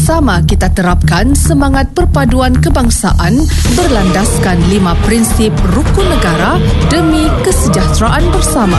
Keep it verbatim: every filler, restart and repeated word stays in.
bersama kita terapkan semangat perpaduan kebangsaan berlandaskan lima prinsip rukun negara demi kesejahteraan bersama.